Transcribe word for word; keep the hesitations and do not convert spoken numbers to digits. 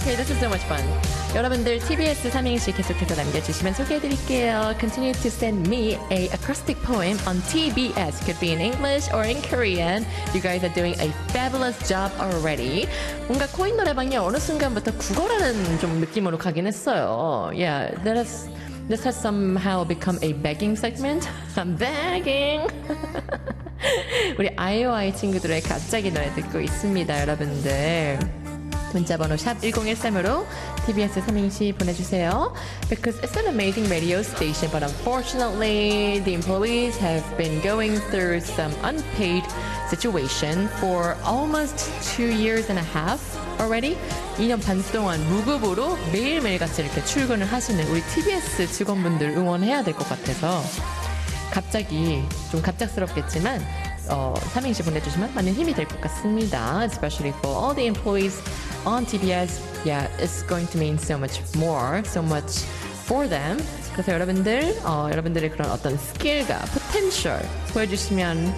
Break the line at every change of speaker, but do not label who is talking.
Okay, this is so much fun. 여러분들 티비에스 삼행시 계속해서 남겨주시면 소개해드릴게요. Continue to send me a acrostic poem on T B S. Could be in English or in Korean. You guys are doing a fabulous job already. 뭔가 코인 노래방이 어느 순간부터 국어라는 좀 느낌으로 가긴 했어요. Yeah, that is, this has somehow become a begging segment. I'm begging. 우리 아이오아이 친구들의 갑자기 노래 듣고 있습니다, 여러분들. 문자번호 샵 일공일삼으로 티비에스 삼행시 보내주세요. Because it's an amazing radio station, but unfortunately, the employees have been going through some unpaid situation for almost two years and a half already. 이 년 반 동안 무급으로 매일매일 같이 이렇게 출근을 하시는 우리 티비에스 직원분들 응원해야 될 것 같아서 갑자기 좀 갑작스럽겠지만 어, 삼행시 보내주시면 많은 힘이 될 것 같습니다. Especially for all the employees on 티비에스, yeah, it's going to mean so much more, so much for them. 그래서 여러분들, 어, 여러분들의 그런 어떤 스킬과 potential 보여주시면